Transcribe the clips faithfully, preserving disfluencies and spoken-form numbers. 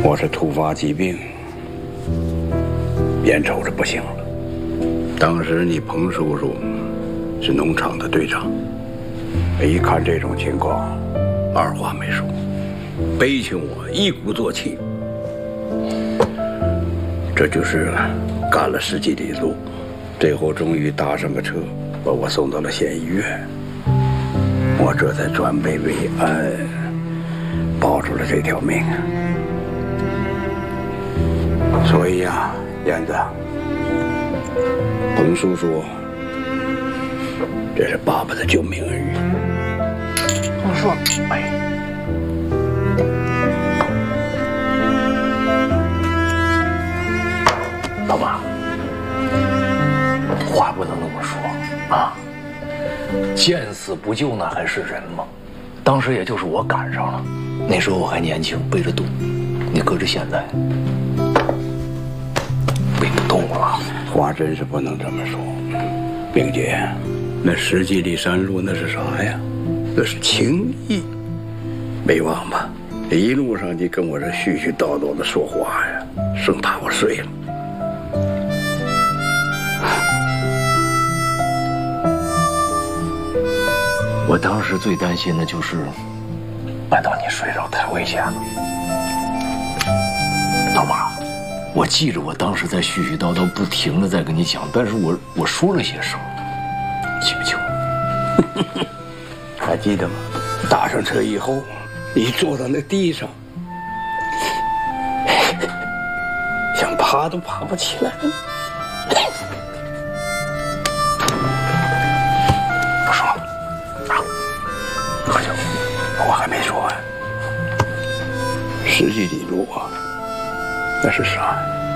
我是突发疾病，眼瞅着不行了。当时你彭叔叔是农场的队长，一看这种情况，二话没说，背起我一鼓作气，这就是干了十几里路，最后终于搭上个车，把我送到了县医院。我这才转危为安，保住了这条命。所以呀、啊，燕子，彭叔叔，这是爸爸的救命恩人。 彭叔，哎，老妈，话不能那么说啊！见死不救那还是人吗？当时也就是我赶上了，那时候我还年轻，背着肚，你搁着现在。背不动了， 话真是不能这么说，并姐，那十几里山路那是啥呀？那是情谊，没忘吧？一路上你跟我这絮絮叨叨的说话呀，生怕我睡了。 我当时最担心的就是，万到你睡着太危险了，老妈。我记着，我当时在絮絮叨叨，不停的在跟你讲，但是我我说了些什么，记不清。 还记得吗？打上车以后，你坐到那地上，想爬都爬不起来。 不说了，啊，喝酒。 我还没说完。十几里路啊。那是啥？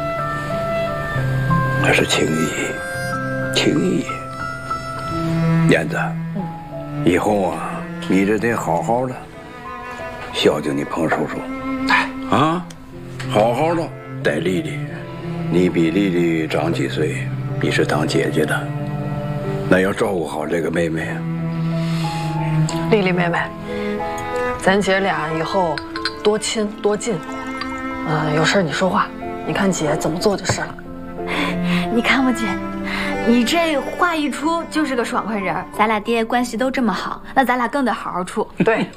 那是情谊，情谊。燕子，嗯、以后啊，你这得好好的孝敬你彭叔叔， 哎啊，好好的带丽丽。你比丽丽长几岁，你是当姐姐的，那要照顾好这个妹妹。 丽丽妹妹，咱姐俩以后多亲多近。嗯，有事你说话，你看姐怎么做就是了。 你看我姐，你这话一出就是个爽快人。咱俩爹关系都这么好，那咱俩更得好好处。 对。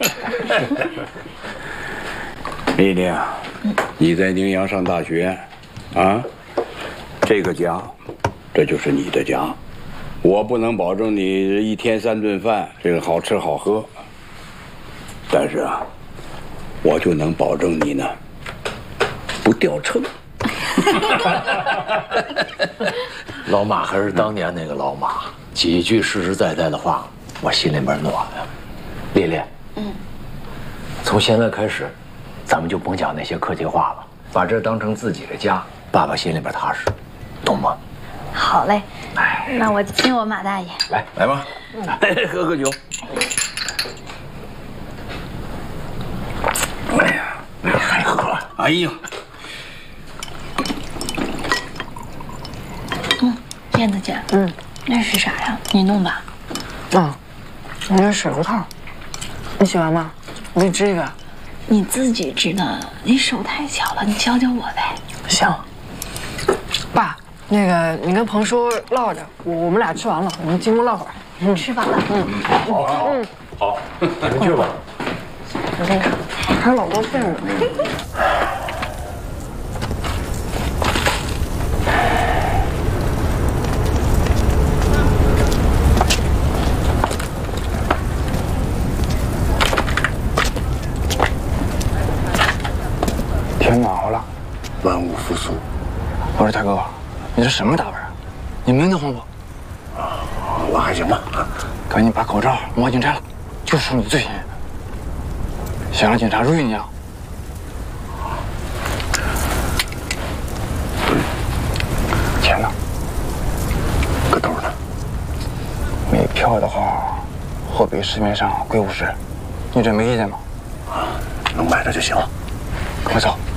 丽丽啊，你在宁阳上大学，啊，这个家，这就是你的家。我不能保证你一天三顿饭这个好吃好喝，但是啊，我就能保证你呢。不掉秤。 老马还是当年那个老马，几句实实在在的话，我心里边暖呀。丽丽，嗯，从现在开始，咱们就甭讲那些客气话了，把这当成自己的家，爸爸心里边踏实，懂吗？ 好嘞，哎，那我亲我马大爷。 来来吧， 嗯、喝喝酒。哎呀，还喝？哎呀。 嗯，燕子姐，嗯，那是啥呀？你弄吧。 嗯，那是水胡桃，你喜欢吗？我给你织一个。 你自己织的，你手太小了，你教教我呗。 行。爸，那个你跟彭叔唠着，我我们俩吃完了，我们进屋唠会儿。 嗯，吃饱了。嗯， 好，好，嗯，好，你们去吧。 我跟你说，还有老多事呢。 天暖和了， 万物复苏。 我说大哥，你这什么打扮啊？你闷得慌不？ 啊，我还行吧。 赶紧把口罩、墨镜摘了，就数你最幸运，想让警察如云一样。钱呢？ 搁兜呢。 没票的话，货比市面上贵五十，你这没意见吗？ 啊，能买着就行了。 快走。